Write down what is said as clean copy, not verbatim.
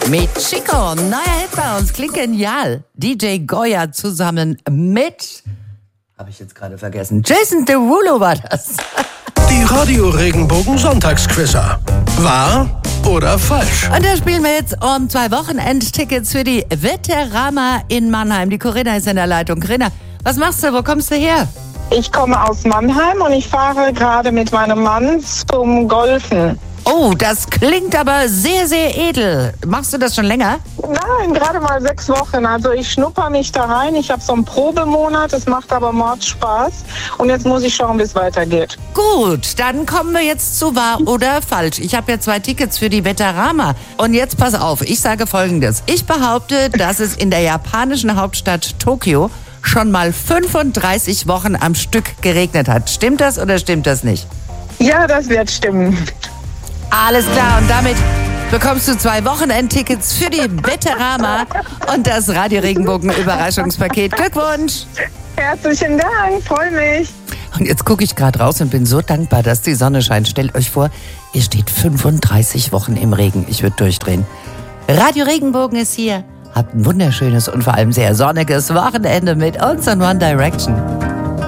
Mit Chico, neuer Hit bei uns, klingt genial. DJ Goya zusammen mit, habe ich jetzt gerade vergessen, Jason Derulo war das. Die Radio Regenbogen Sonntagsquizzer. Wahr oder falsch? Und da spielen wir jetzt um 2 Wochenendtickets für die Veterama in Mannheim. Die Corinna ist in der Leitung. Corinna, was machst du? Wo kommst du her? Ich komme aus Mannheim und ich fahre gerade mit meinem Mann zum Golfen. Oh, das klingt aber sehr, sehr edel. Machst du das schon länger? Nein, gerade mal 6 Wochen. Also ich schnupper mich da rein. Ich habe so einen Probemonat. Es macht aber Mordspaß. Und jetzt muss ich schauen, wie es weitergeht. Gut, dann kommen wir jetzt zu wahr oder falsch. Ich habe ja 2 Tickets für die Veterama. Und jetzt pass auf, ich sage Folgendes. Ich behaupte, dass es in der japanischen Hauptstadt Tokio schon mal 35 Wochen am Stück geregnet hat. Stimmt das oder stimmt das nicht? Ja, das wird stimmen. Alles klar, und damit bekommst du 2 Wochenendtickets für die Veterama und das Radio Regenbogen Überraschungspaket. Glückwunsch! Herzlichen Dank, freue mich. Und jetzt gucke ich gerade raus und bin so dankbar, dass die Sonne scheint. Stellt euch vor, ihr steht 35 Wochen im Regen. Ich würde durchdrehen. Radio Regenbogen ist hier. Habt ein wunderschönes und vor allem sehr sonniges Wochenende mit uns und One Direction.